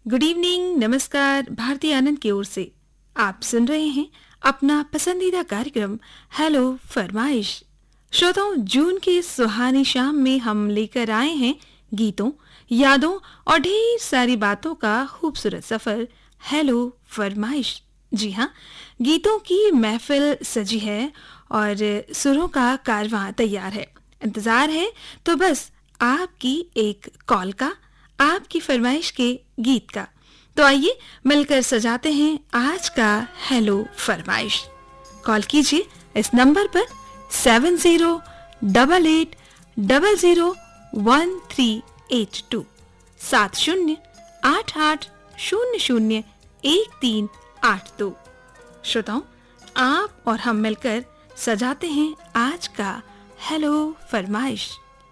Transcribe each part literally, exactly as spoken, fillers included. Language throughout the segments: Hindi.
गुड इवनिंग, नमस्कार। भारती आनंद की ओर से आप सुन रहे हैं अपना पसंदीदा कार्यक्रम हेलो फरमाइश। श्रोताओं, जून की इस सुहानी शाम में हम लेकर आए हैं गीतों, यादों और ढेर सारी बातों का खूबसूरत सफर। हेलो फरमाइश। जी हाँ, गीतों की महफिल सजी है और सुरों का कारवां तैयार है। इंतजार है तो बस आपकी एक कॉल का, आपकी फरमाइश के गीत का। तो आइए मिलकर सजाते हैं आज का हेलो फरमाइश। कॉल कीजिए इस नंबर पर seven zero double eight double zero one three eight to, सात शून्य आठ आठ शून्य शून्य एक तीन आठ दो। श्रोताओं, आप और हम मिलकर सजाते हैं आज का हेलो फरमाइश।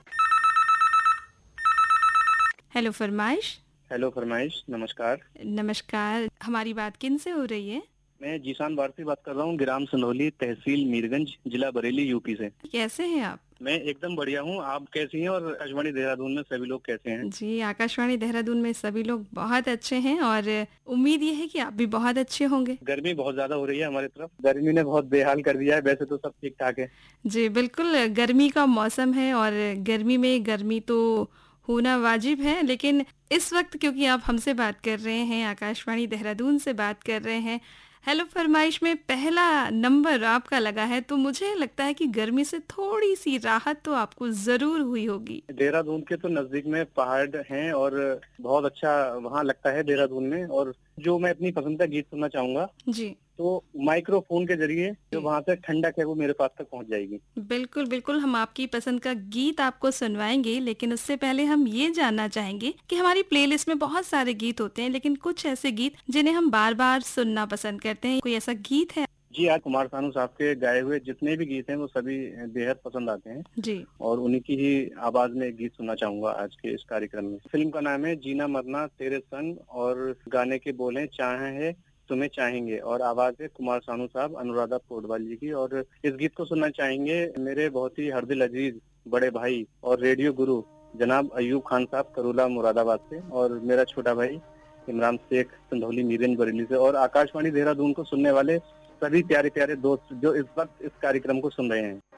हेलो फरमाइश। हेलो फरमाइश, नमस्कार। नमस्कार, हमारी बात किन से हो रही है? मैं जीशान वारसी बात कर रहा हूँ, ग्राम संधौली, तहसील मीरगंज, जिला बरेली, यूपी से। कैसे हैं आप? मैं एकदम बढ़िया हूँ। आप कैसी हैं और आकाशवाणी देहरादून में सभी लोग कैसे हैं? जी, आकाशवाणी देहरादून में सभी लोग बहुत अच्छे हैं और उम्मीद ये है कि आप भी बहुत अच्छे होंगे। गर्मी बहुत ज्यादा हो रही है हमारी तरफ। गर्मी ने बहुत बेहाल कर दिया है। वैसे तो सब ठीक ठाक है। जी बिल्कुल, गर्मी का मौसम है और गर्मी में गर्मी तो होना वाजिब है, लेकिन इस वक्त क्योंकि आप हमसे बात कर रहे हैं, आकाशवाणी देहरादून से बात कर रहे हैं, हेलो फरमाइश में पहला नंबर आपका लगा है, तो मुझे लगता है कि गर्मी से थोड़ी सी राहत तो आपको जरूर हुई होगी। देहरादून के तो नजदीक में पहाड़ हैं और बहुत अच्छा वहाँ लगता है देहरादून में। और जो मैं अपनी पसंद का गीत सुनना चाहूंगा जी तो माइक्रोफोन के जरिए जो वहाँ से ठंडक है वो मेरे पास तक पहुँच जाएगी। बिल्कुल बिल्कुल, हम आपकी पसंद का गीत आपको सुनवाएंगे, लेकिन उससे पहले हम ये जानना चाहेंगे कि हमारी प्लेलिस्ट में बहुत सारे गीत होते हैं, लेकिन कुछ ऐसे गीत जिन्हें हम बार बार सुनना पसंद करते हैं, कोई ऐसा गीत है? जी, आज कुमार सानू साहब के गाए हुए जितने भी गीत हैं वो सभी बेहद पसंद आते हैं जी और उन्हीं की ही आवाज में एक गीत सुनना चाहूंगा आज के इस कार्यक्रम में। फिल्म का नाम है जीना मरना तेरे संग और गाने के बोले चाहे है तुम्हें चाहेंगे और आवाज है कुमार सानू साहब, अनुराधा पोडवाल जी की। और इस गीत को सुनना चाहेंगे मेरे बहुत ही हरदिल अजीज बड़े भाई और रेडियो गुरु जनाब अयूब खान साहब, करूला मुरादाबाद से, और मेरा छोटा भाई इमरान शेख, संधौली मीरगंज बरेली से, और आकाशवाणी देहरादून को सुनने वाले सभी प्यारे प्यारे दोस्त जो इस वक्त इस कार्यक्रम को सुन रहे हैं।